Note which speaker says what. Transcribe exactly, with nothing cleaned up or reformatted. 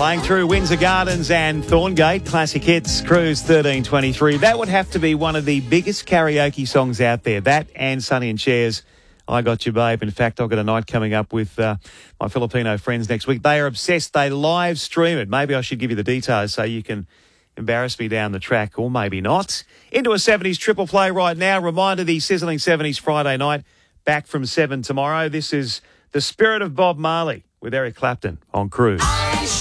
Speaker 1: Playing through Windsor Gardens and Thorngate, classic hits, Cruise thirteen twenty-three. That would have to be one of the biggest karaoke songs out there. That and Sonny and Cher's I Got You, Babe. In fact, I've got a night coming up with uh, my Filipino friends next week. They are obsessed. They live stream it. Maybe I should give you the details so you can embarrass me down the track, or maybe not. Into a seventies triple play right now. Reminder, the Sizzling seventies Friday night, back from seven tomorrow. This is The Spirit of Bob Marley with Eric Clapton on Cruise.